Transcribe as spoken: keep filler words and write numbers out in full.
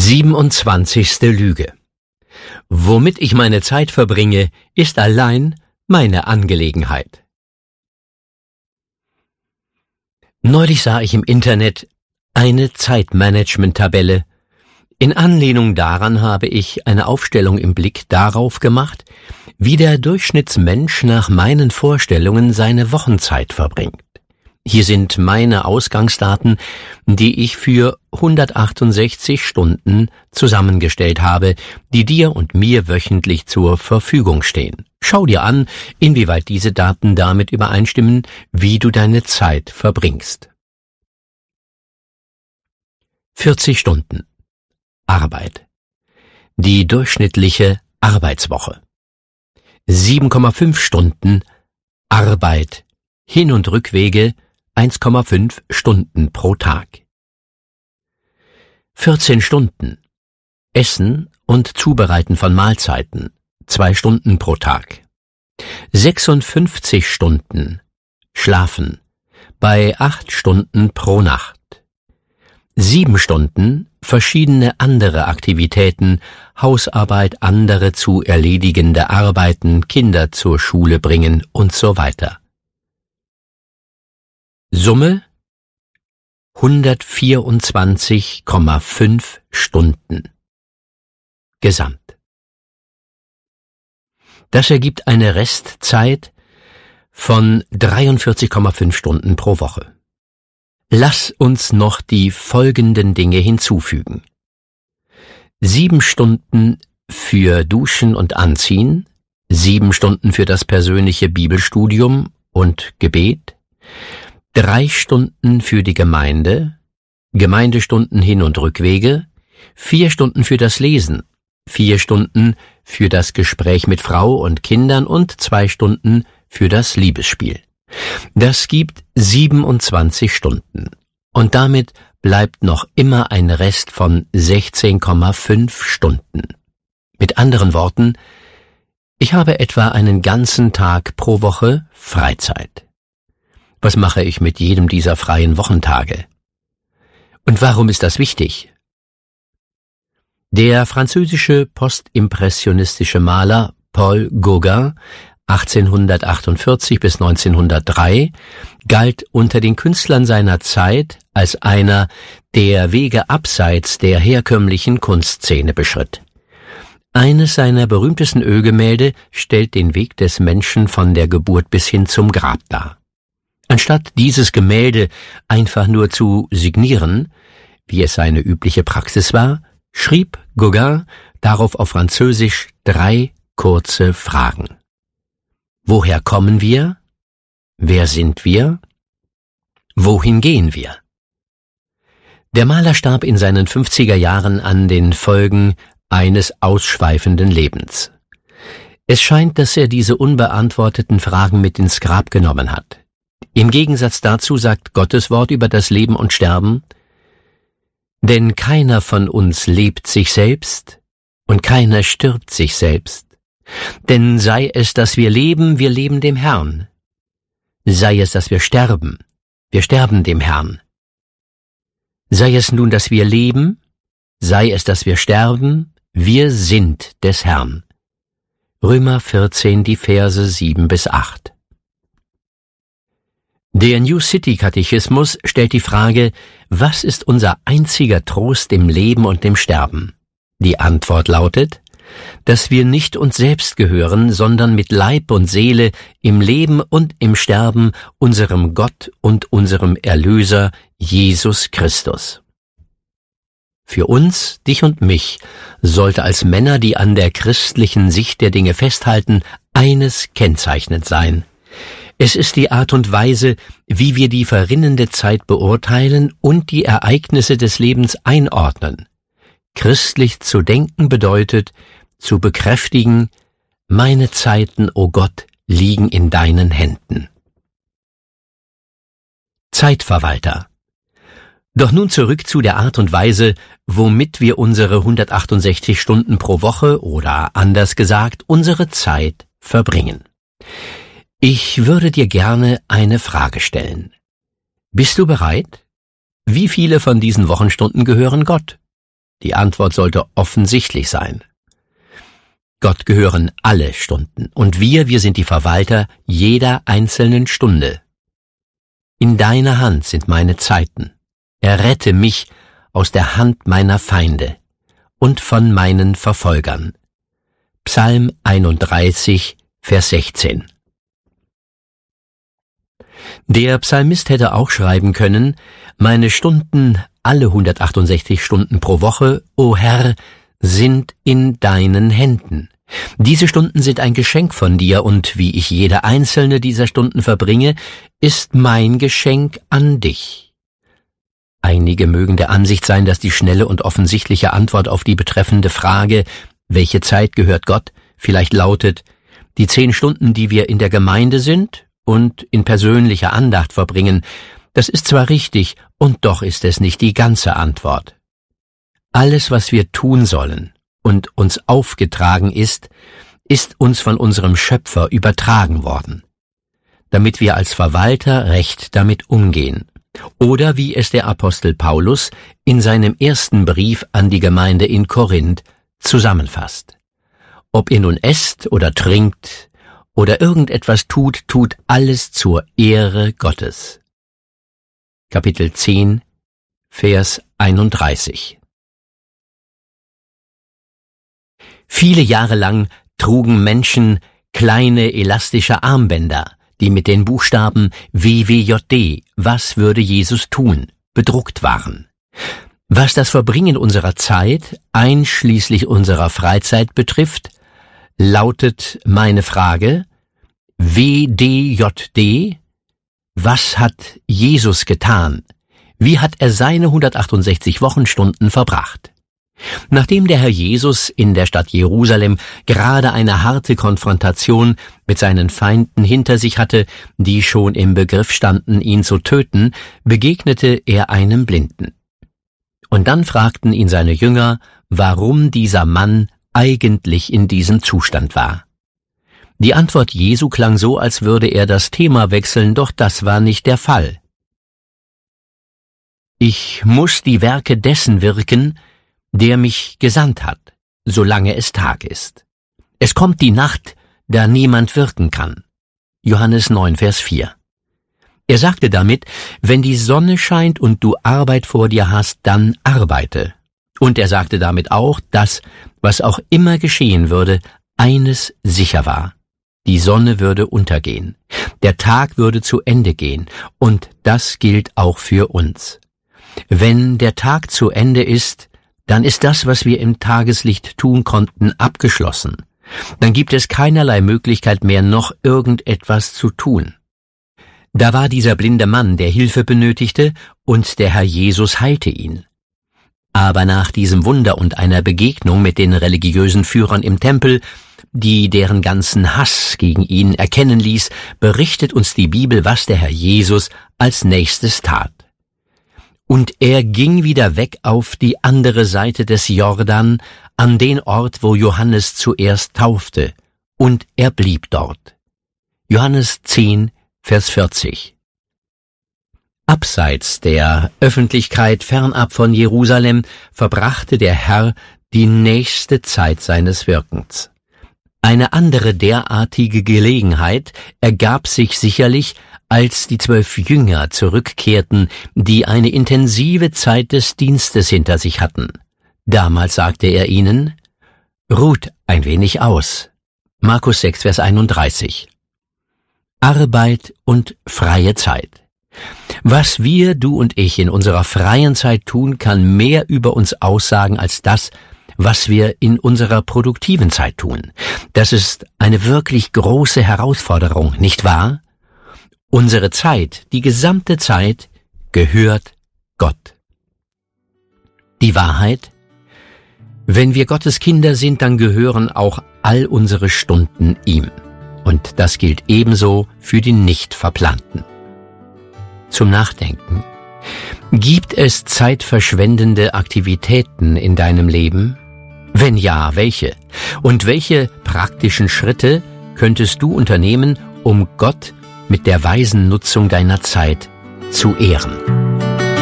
siebenundzwanzigste Lüge. Womit ich meine Zeit verbringe, ist allein meine Angelegenheit. Neulich sah ich im Internet eine Zeitmanagement-Tabelle. In Anlehnung daran habe ich eine Aufstellung im Blick darauf gemacht, wie der Durchschnittsmensch nach meinen Vorstellungen seine Wochenzeit verbringt. Hier sind meine Ausgangsdaten, die ich für hundertachtundsechzig Stunden zusammengestellt habe, die dir und mir wöchentlich zur Verfügung stehen. Schau dir an, inwieweit diese Daten damit übereinstimmen, wie du deine Zeit verbringst. vierzig Stunden Arbeit. Die durchschnittliche Arbeitswoche. sieben Komma fünf Stunden Arbeit. Hin- und Rückwege eins Komma fünf Stunden pro Tag. vierzehn Stunden Essen und Zubereiten von Mahlzeiten, zwei Stunden pro Tag. sechsundfünfzig Stunden Schlafen, bei acht Stunden pro Nacht. sieben Stunden verschiedene andere Aktivitäten, Hausarbeit, andere zu erledigende Arbeiten, Kinder zur Schule bringen und so weiter. Summe hundertvierundzwanzig Komma fünf Stunden. Gesamt. Das ergibt eine Restzeit von dreiundvierzig Komma fünf Stunden pro Woche. Lass uns noch die folgenden Dinge hinzufügen. Sieben Stunden für Duschen und Anziehen, sieben Stunden für das persönliche Bibelstudium und Gebet, drei Stunden für die Gemeinde, Gemeindestunden Hin- und Rückwege, vier Stunden für das Lesen, vier Stunden für das Gespräch mit Frau und Kindern und zwei Stunden für das Liebesspiel. Das gibt siebenundzwanzig Stunden. Und damit bleibt noch immer ein Rest von sechzehn Komma fünf Stunden. Mit anderen Worten, ich habe etwa einen ganzen Tag pro Woche Freizeit. Was mache ich mit jedem dieser freien Wochentage? Und warum ist das wichtig? Der französische postimpressionistische Maler Paul Gauguin achtzehnhundertachtundvierzig bis neunzehnhundertdrei galt unter den Künstlern seiner Zeit als einer, der Wege abseits der herkömmlichen Kunstszene beschritt. Eines seiner berühmtesten Ölgemälde stellt den Weg des Menschen von der Geburt bis hin zum Grab dar. Anstatt dieses Gemälde einfach nur zu signieren, wie es seine übliche Praxis war, schrieb Gauguin darauf auf Französisch drei kurze Fragen. Woher kommen wir? Wer sind wir? Wohin gehen wir? Der Maler starb in seinen fünfziger Jahren an den Folgen eines ausschweifenden Lebens. Es scheint, dass er diese unbeantworteten Fragen mit ins Grab genommen hat. Im Gegensatz dazu sagt Gottes Wort über das Leben und Sterben: Denn keiner von uns lebt sich selbst und keiner stirbt sich selbst. Denn sei es, dass wir leben, wir leben dem Herrn. Sei es, dass wir sterben, wir sterben dem Herrn. Sei es nun, dass wir leben, sei es, dass wir sterben, wir sind des Herrn. Römer vierzehn, die Verse sieben bis acht. Der New City Katechismus stellt die Frage: Was ist unser einziger Trost im Leben und im Sterben? Die Antwort lautet, dass wir nicht uns selbst gehören, sondern mit Leib und Seele im Leben und im Sterben unserem Gott und unserem Erlöser Jesus Christus. Für uns, dich und mich, sollte als Männer, die an der christlichen Sicht der Dinge festhalten, eines kennzeichnend sein. Es ist die Art und Weise, wie wir die verrinnende Zeit beurteilen und die Ereignisse des Lebens einordnen. Christlich zu denken bedeutet, zu bekräftigen: Meine Zeiten, o Gott, liegen in deinen Händen. Zeitverwalter. Doch nun zurück zu der Art und Weise, womit wir unsere hundertachtundsechzig Stunden pro Woche oder anders gesagt unsere Zeit verbringen. Ich würde dir gerne eine Frage stellen. Bist du bereit? Wie viele von diesen Wochenstunden gehören Gott? Die Antwort sollte offensichtlich sein. Gott gehören alle Stunden, und wir, wir sind die Verwalter jeder einzelnen Stunde. In deiner Hand sind meine Zeiten. Errette mich aus der Hand meiner Feinde und von meinen Verfolgern. Psalm einunddreißig, Vers sechzehn. Der Psalmist hätte auch schreiben können: Meine Stunden, alle hundertachtundsechzig Stunden pro Woche, o Herr, sind in deinen Händen. Diese Stunden sind ein Geschenk von dir, und wie ich jede einzelne dieser Stunden verbringe, ist mein Geschenk an dich. Einige mögen der Ansicht sein, dass die schnelle und offensichtliche Antwort auf die betreffende Frage, welche Zeit gehört Gott, vielleicht lautet: die zehn Stunden, die wir in der Gemeinde sind und in persönlicher Andacht verbringen. Das ist zwar richtig, und doch ist es nicht die ganze Antwort. Alles, was wir tun sollen und uns aufgetragen ist, ist uns von unserem Schöpfer übertragen worden, damit wir als Verwalter recht damit umgehen. Oder wie es der Apostel Paulus in seinem ersten Brief an die Gemeinde in Korinth zusammenfasst: Ob ihr nun esst oder trinkt oder irgendetwas tut, tut alles zur Ehre Gottes. Kapitel zehn, Vers einunddreißig. Viele Jahre lang trugen Menschen kleine elastische Armbänder, die mit den Buchstaben W W J D, was würde Jesus tun, bedruckt waren. Was das Verbringen unserer Zeit, einschließlich unserer Freizeit betrifft, lautet meine Frage: W D J D, was hat Jesus getan? Wie hat er seine hundertachtundsechzig Wochenstunden verbracht? Nachdem der Herr Jesus in der Stadt Jerusalem gerade eine harte Konfrontation mit seinen Feinden hinter sich hatte, die schon im Begriff standen, ihn zu töten, begegnete er einem Blinden. Und dann fragten ihn seine Jünger, warum dieser Mann eigentlich in diesem Zustand war. Die Antwort Jesu klang so, als würde er das Thema wechseln, doch das war nicht der Fall. Ich muss die Werke dessen wirken, der mich gesandt hat, solange es Tag ist. Es kommt die Nacht, da niemand wirken kann. Johannes neun, Vers vier. Er sagte damit, wenn die Sonne scheint und du Arbeit vor dir hast, dann arbeite. Und er sagte damit auch, dass, was auch immer geschehen würde, eines sicher war: Die Sonne würde untergehen, der Tag würde zu Ende gehen, und das gilt auch für uns. Wenn der Tag zu Ende ist, dann ist das, was wir im Tageslicht tun konnten, abgeschlossen. Dann gibt es keinerlei Möglichkeit mehr, noch irgendetwas zu tun. Da war dieser blinde Mann, der Hilfe benötigte, und der Herr Jesus heilte ihn. Aber nach diesem Wunder und einer Begegnung mit den religiösen Führern im Tempel, die deren ganzen Hass gegen ihn erkennen ließ, berichtet uns die Bibel, was der Herr Jesus als nächstes tat. Und er ging wieder weg auf die andere Seite des Jordan, an den Ort, wo Johannes zuerst taufte, und er blieb dort. Johannes zehn, Vers vierzig. Abseits der Öffentlichkeit, fernab von Jerusalem, verbrachte der Herr die nächste Zeit seines Wirkens. Eine andere derartige Gelegenheit ergab sich sicherlich, als die zwölf Jünger zurückkehrten, die eine intensive Zeit des Dienstes hinter sich hatten. Damals sagte er ihnen: Ruht ein wenig aus. Markus sechs, Vers einunddreißig. Arbeit und freie Zeit. Was wir, du und ich, in unserer freien Zeit tun, kann mehr über uns aussagen als das, was wir in unserer produktiven Zeit tun. Das ist eine wirklich große Herausforderung, nicht wahr? Unsere Zeit, die gesamte Zeit, gehört Gott. Die Wahrheit: Wenn wir Gottes Kinder sind, dann gehören auch all unsere Stunden ihm. Und das gilt ebenso für die nicht verplanten. Zum Nachdenken: Gibt es zeitverschwendende Aktivitäten in deinem Leben? Wenn ja, welche? Und welche praktischen Schritte könntest du unternehmen, um Gott mit der weisen Nutzung deiner Zeit zu ehren?